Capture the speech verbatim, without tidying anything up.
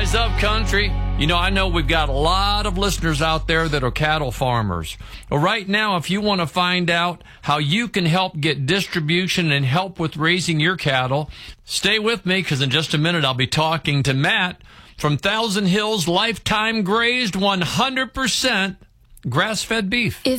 is Up Country. You know, I know we've got a lot of listeners out there that are cattle farmers. Well, right now, if you want to find out how you can help get distribution and help with raising your cattle, stay with me, because in just a minute I'll be talking to Matt from Thousand Hills Lifetime Grazed one hundred percent grass-fed beef. If